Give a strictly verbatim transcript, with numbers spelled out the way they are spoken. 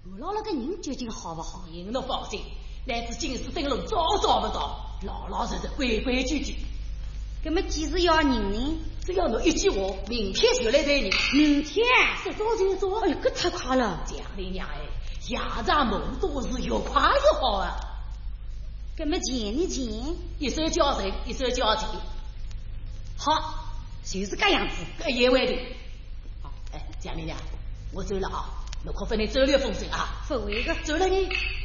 我老了个人究竟好不好？ 您侬放心，乃至今世灯笼早找不到，老老实实规规矩矩。 那么几时要人呢？ 只要侬一句话，明天就来带人。 明天说早就早。 哎呦，这太快了！ 蒋丽娘哎，夜长梦多是越快越好啊。 那么钱呢钱？ 一手交人，一手交钱。 好，就是这样子。 这也会的。好，哎，蒋丽娘，我走了啊，侬可不能走漏风声啊。 不会的， 走了你。